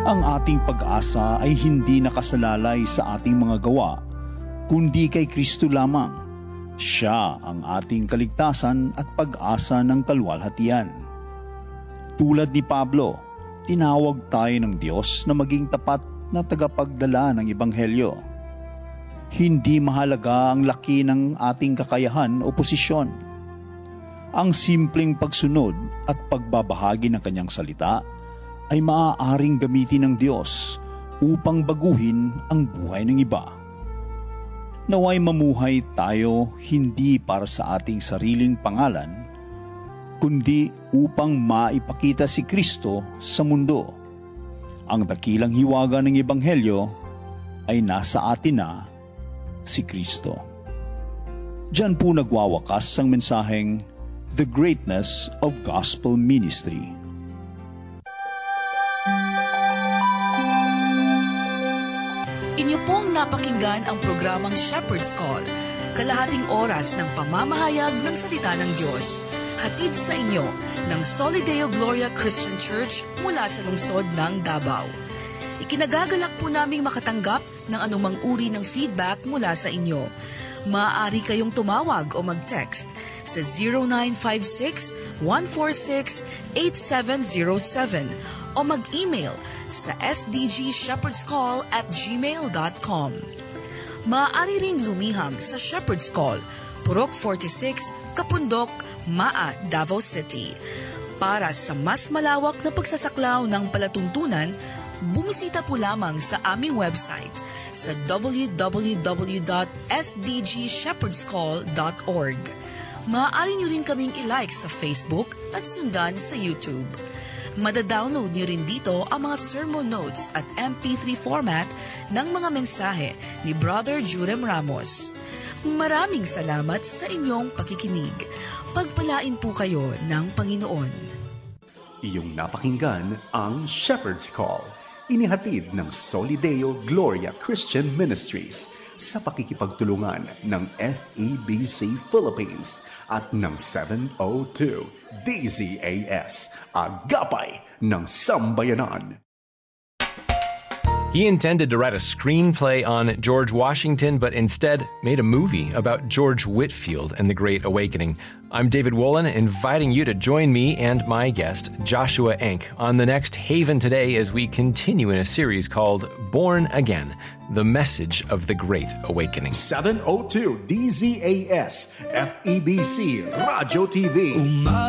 Ang ating pag-asa ay hindi nakasalalay sa ating mga gawa, kundi kay Kristo lamang. Siya ang ating kaligtasan at pag-asa ng kalwalhatian. Tulad ni Pablo, tinawag tayo ng Diyos na maging tapat na tagapagdala ng Ebanghelyo. Hindi mahalaga ang laki ng ating kakayahan o posisyon. Ang simpleng pagsunod at pagbabahagi ng kanyang salita ay maaaring gamitin ng Diyos upang baguhin ang buhay ng iba. Naway mamuhay tayo hindi para sa ating sariling pangalan, kundi upang maipakita si Kristo sa mundo. Ang dakilang hiwaga ng Ebanghelyo ay nasa atin na si Kristo. Diyan po nagwawakas ang mensaheng The Greatness of Gospel Ministry. Inyo pong napakinggan ang programang Shepherd's Call, kalahating oras ng pamamahayag ng salita ng Diyos. Hatid sa inyo ng Solideo Gloria Christian Church mula sa lungsod ng Davao. Ikinagagalak po naming makatanggap ng anumang uri ng feedback mula sa inyo. Maaari kayong tumawag o mag-text sa 0956-146-8707 o mag-email sa sdgshepherdschall@gmail.com. Maaari ring lumiham sa Shepherd's Call, Purok 46, Kapundok, Maa, Davao City. Para sa mas malawak na pagsasaklaw ng palatuntunan, bumisita po lamang sa aming website sa www.sdgshepherdschall.org. Maaari nyo rin kaming i-like sa Facebook at sundan sa YouTube. Madadownload nyo rin dito ang mga sermon notes at MP3 format ng mga mensahe ni Brother Jurem Ramos. Maraming salamat sa inyong pakikinig. Pagpalain po kayo ng Panginoon. Iyong napakinggan ang Shepherd's Call, inihatid ng Solideo Gloria Christian Ministries sa pakikipagtulungan ng FEBC Philippines at ng 702 DZAS, Agapay ng Sambayanan. He intended to write a screenplay on George Washington, but instead made a movie about George Whitefield and the Great Awakening. I'm David Wolin, inviting you to join me and my guest, Joshua Enck, on the next Haven Today as we continue in a series called Born Again, the Message of the Great Awakening. 702 DZAS, FEBC, Radio TV.